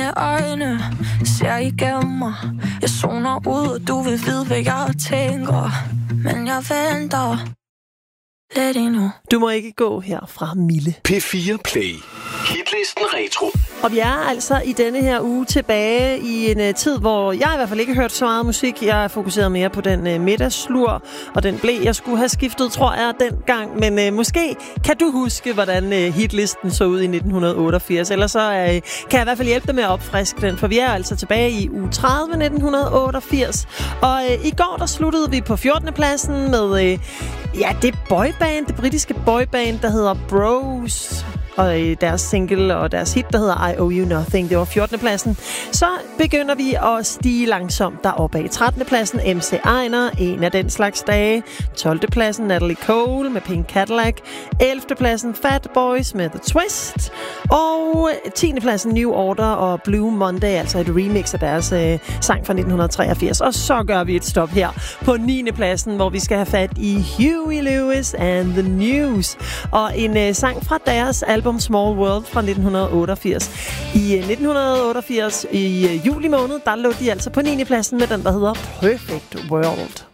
Dine øjne ser igennem mig. Jeg zoner ud, og du vil vide, hvad jeg tænker. Men jeg venter lidt endnu. Du må ikke gå her fra Mille. P4 Play. Hitlisten Retro. Og vi er altså i denne her uge tilbage i en tid, hvor jeg i hvert fald ikke har hørt så meget musik. Jeg er fokuseret mere på den middagslur og den blæ, jeg skulle have skiftet, tror jeg, dengang. Men måske kan du huske, hvordan hitlisten så ud i 1988. Eller så kan jeg i hvert fald hjælpe dig med at opfriske den, for vi er altså tilbage i uge 30 1988. Og i går der sluttede vi på 14. pladsen med det boyband, det britiske boyband, der hedder Bros. Og deres single og deres hit, der hedder I Owe You Nothing. Det var 14. pladsen. Så begynder vi at stige langsomt deroppe af. 13. pladsen MC Einar, En af den slags dage. 12. pladsen Natalie Cole med Pink Cadillac. 11. pladsen Fat Boys med The Twist. Og 10. pladsen New Order og Blue Monday, altså et remix af deres sang fra 1983. Og så gør vi et stop her på 9. pladsen, hvor vi skal have fat i Huey Lewis and the News. Og en sang fra deres album Small World fra 1988. I 1988, i juli måned, der lå de altså på 9. pladsen med den, der hedder Perfect World.